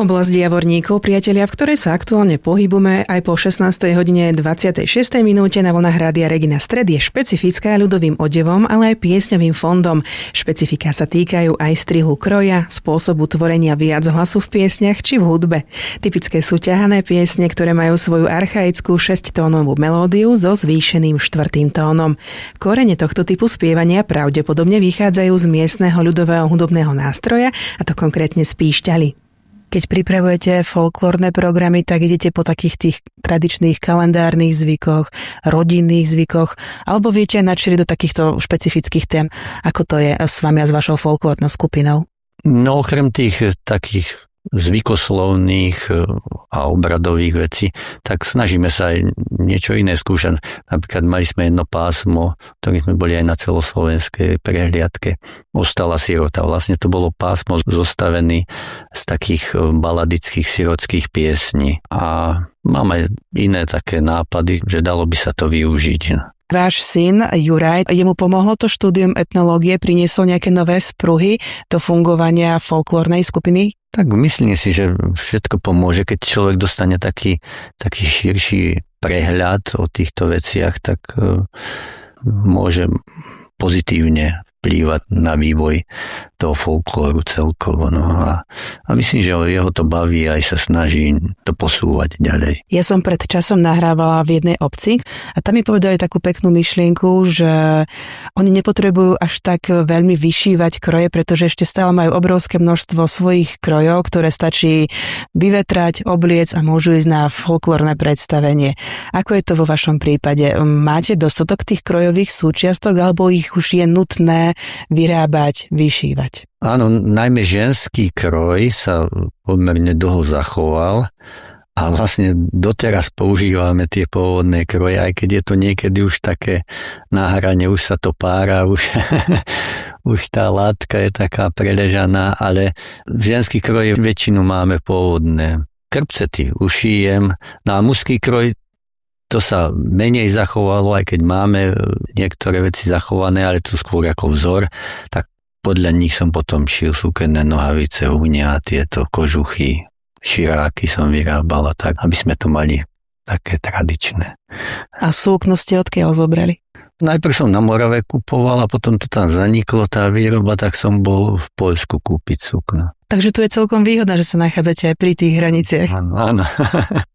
Oblasť Javorníkov, priatelia, v ktorej sa aktuálne pohybujeme aj po 16. hodine 26. minúte na vlnách Rádia Regina Stred, je špecifická ľudovým odevom, ale aj piesňovým fondom. Špecifiká sa týkajú aj strihu kroja, spôsobu tvorenia viac hlasu v piesniach či v hudbe. Typické sú ťahané piesne, ktoré majú svoju archaickú 6-tónovú melódiu so zvýšeným 4. tónom. Korene tohto typu spievania pravdepodobne vychádzajú z miestneho ľudového hudobného nástroja, a to konkrétne z píšťaly. Keď pripravujete folklórne programy, tak idete po takých tých tradičných kalendárnych zvykoch, rodinných zvykoch, alebo viete načriť do takýchto špecifických tém, ako to je s vami a s vašou folklórnou skupinou? No okrem tých takých zvykoslovných a obradových vecí, tak snažíme sa aj niečo iné skúšať. Napríklad mali sme jedno pásmo, ktorým sme boli aj na celoslovenskej prehliadke. Ostala sirota. Vlastne to bolo pásmo zostavené z takých baladických sirotských piesní. A máme iné také nápady, že dalo by sa to využiť. Váš syn Juraj, jemu pomohlo to štúdium etnológie, priniesol nejaké nové spruhy do fungovania folklórnej skupiny? Tak myslím si, že všetko pomôže, keď človek dostane taký širší prehľad o týchto veciach, tak môže pozitívne vplývať na vývoj toho folklóru celkovo. No a myslím, že jeho to baví a aj sa snaží to posúvať ďalej. Ja som pred časom nahrávala v jednej obci a tam mi povedali takú peknú myšlienku, že oni nepotrebujú až tak veľmi vyšívať kroje, pretože ešte stále majú obrovské množstvo svojich krojov, ktoré stačí vyvetrať, obliec a môžu ísť na folklórne predstavenie. Ako je to vo vašom prípade? Máte dostatok tých krojových súčiastok alebo ich už je nutné vyrábať, vyšívať? Áno, najmä ženský kroj sa pomerne dlho zachoval a vlastne doteraz používame tie pôvodné kroje, aj keď je to niekedy už také na hrane, už sa to pára, už tá látka je taká preležaná, ale ženský kroj väčšinu máme pôvodné. Krpcety ušijem, no a mužský kroj to sa menej zachovalo, aj keď máme niektoré veci zachované, ale to skôr ako vzor, tak podľa nich som potom šil súkenné nohavice, uhňa, tieto kožuchy, širáky som vyrábala tak, aby sme to mali také tradičné. A súkno ste odkiaľ zobrali? Najprv som na Morave kupoval a potom to tam zaniklo, tá výroba, tak som bol v Poľsku kúpiť sukno. Takže tu je celkom výhodné, že sa nachádzate aj pri tých hraniciach. Áno.